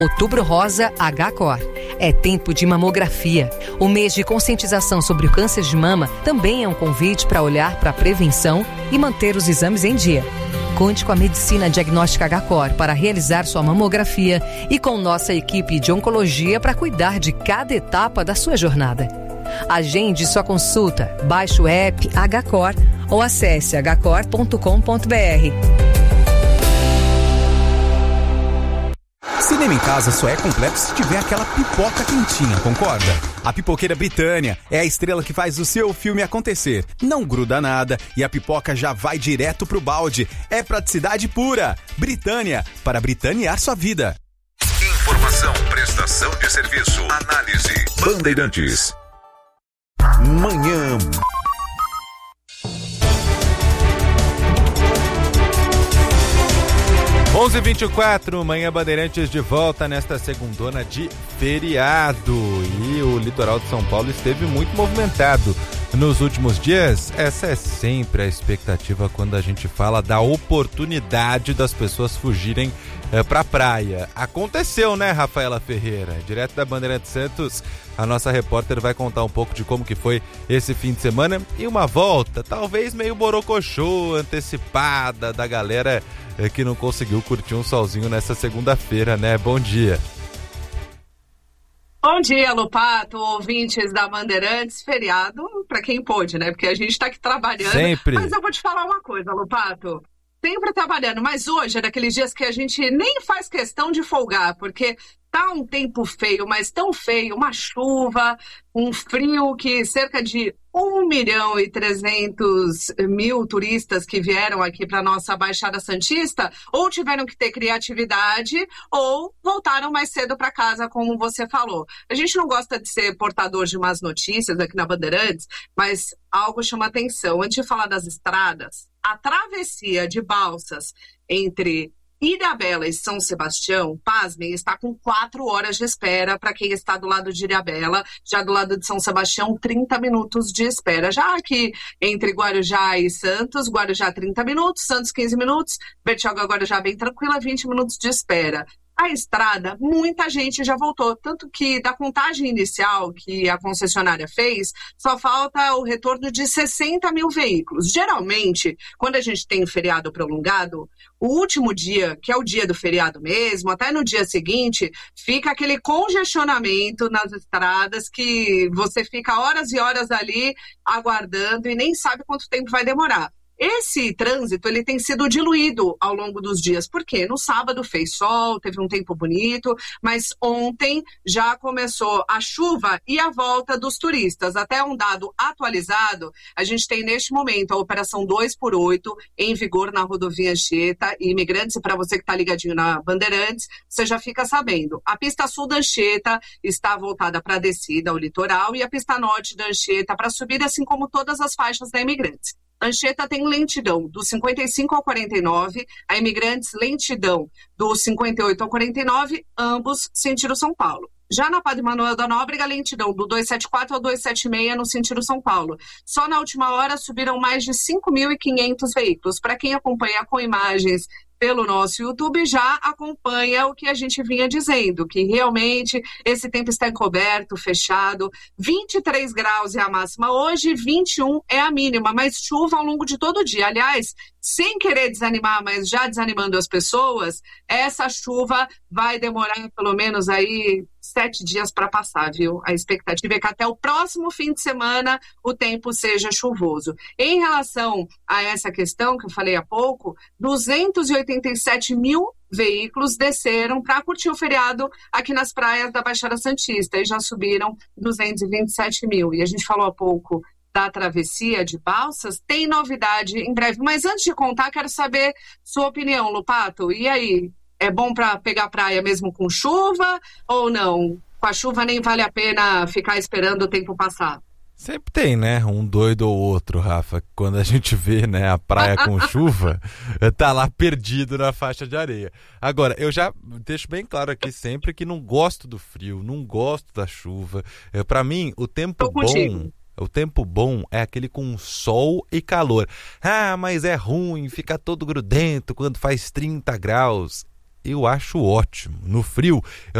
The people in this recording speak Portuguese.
Outubro Rosa HCOR. É tempo de mamografia. O mês de conscientização sobre o câncer de mama também é um convite para olhar para a prevenção e manter os exames em dia. Conte com a Medicina Diagnóstica HCOR para realizar sua mamografia e com nossa equipe de oncologia para cuidar de cada etapa da sua jornada. Agende sua consulta, baixe o app HCOR ou acesse hcor.com.br. Cinema em casa só é completo se tiver aquela pipoca quentinha, concorda? A Pipoqueira Britânia é a estrela que faz o seu filme acontecer. Não gruda nada e a pipoca já vai direto pro balde. É praticidade pura. Britânia, para britanear sua vida. Informação, prestação de serviço, análise. Bandeirantes. Manhã. H 11h24, Manhã Bandeirantes de volta nesta segundona de feriado. E o litoral de São Paulo esteve muito movimentado nos últimos dias. Essa é sempre a expectativa quando a gente fala da oportunidade das pessoas fugirem pra praia. Aconteceu, né, Rafaela Ferreira? Direto da Bandeirantes Santos, a nossa repórter vai contar um pouco de como que foi esse fim de semana e uma volta, talvez meio borocochô, antecipada da galera que não conseguiu curtir um solzinho nessa segunda-feira, né? Bom dia. Bom dia, Lopato, ouvintes da Bandeirantes, feriado para quem pôde, né? Porque a gente está aqui trabalhando. Sempre. Mas eu vou te falar uma coisa, Lopato. Sempre trabalhando, mas hoje é daqueles dias que a gente nem faz questão de folgar, porque tá um tempo feio, mas tão feio, uma chuva, um frio que cerca de 1.300.000 turistas que vieram aqui para nossa Baixada Santista ou tiveram que ter criatividade ou voltaram mais cedo para casa, como você falou. A gente não gosta de ser portador de más notícias aqui na Bandeirantes, mas algo chama atenção. Antes de falar das estradas, a travessia de balsas entre Ilhabela e São Sebastião, pasmem, está com 4 horas de espera para quem está do lado de Ilhabela, já do lado de São Sebastião, 30 minutos de espera. Já aqui entre Guarujá e Santos, Guarujá 30 minutos, Santos 15 minutos, Bertioga Guarujá bem tranquila, 20 minutos de espera. A estrada, muita gente já voltou, tanto que da contagem inicial que a concessionária fez, só falta o retorno de 60 mil veículos. Geralmente, quando a gente tem feriado prolongado, o último dia, que é o dia do feriado mesmo, até no dia seguinte, fica aquele congestionamento nas estradas que você fica horas e horas ali aguardando e nem sabe quanto tempo vai demorar. Esse trânsito, ele tem sido diluído ao longo dos dias, porque no sábado fez sol, teve um tempo bonito, mas ontem já começou a chuva e a volta dos turistas. Até um dado atualizado, a gente tem neste momento a Operação 2x8 em vigor na rodovia Anchieta e Imigrantes, e para você que está ligadinho na Bandeirantes, você já fica sabendo. A pista sul da Anchieta está voltada para a descida ao litoral e a pista norte da Anchieta para a subida, assim como todas as faixas da Imigrantes. Anchieta tem lentidão do 55 ao 49, a Imigrantes lentidão do 58 ao 49, ambos sentido São Paulo. Já na Padre Manuel da Nóbrega, lentidão do 274 ao 276 no sentido São Paulo. Só na última hora subiram mais de 5.500 veículos. Para quem acompanha com imagens pelo nosso YouTube, já acompanha o que a gente vinha dizendo, que realmente esse tempo está encoberto, fechado. 23 graus é a máxima hoje, 21 é a mínima, mas chuva ao longo de todo o dia. Aliás, sem querer desanimar, mas já desanimando as pessoas, essa chuva vai demorar pelo menos aí 7 dias para passar, viu? A expectativa é que até o próximo fim de semana o tempo seja chuvoso. Em relação a essa questão que eu falei há pouco, 287 mil veículos desceram para curtir o feriado aqui nas praias da Baixada Santista e já subiram 227 mil. E a gente falou há pouco da travessia de balsas, tem novidade em breve. Mas antes de contar, quero saber sua opinião, Lopato. E aí, é bom para pegar praia mesmo com chuva ou não? Com a chuva nem vale a pena ficar esperando o tempo passar. Sempre tem, né? Um doido ou outro, Rafa. Quando a gente vê, né, a praia com chuva, tá lá perdido na faixa de areia. Agora, eu já deixo bem claro aqui sempre que não gosto do frio, não gosto da chuva. Para mim, o tempo bom é aquele com sol e calor. Ah, mas é ruim, fica todo grudento quando faz 30 graus. eu acho ótimo. No frio, eu